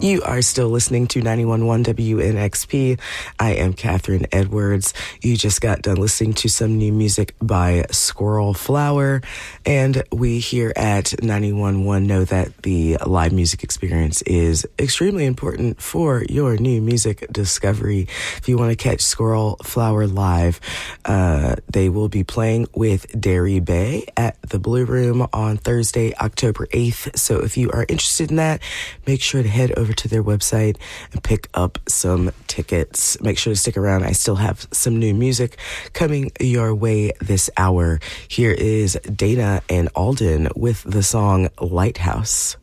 You are still listening to 91.1 WNXP. I am Catherine Edwards. You just got done listening to some new music by Squirrel Flower. And we here at 91.1 know that the live music experience is extremely important for your new music discovery. If you want to catch Squirrel Flower live, they will be playing with Derry Bay at the Blue Room on Thursday, October 8th. So if you are interested in that, make sure to head over to their website and pick up some tickets. Make sure to stick around. I still have some new music coming your way this hour. Here is Dana and Alden with the song Lighthouse.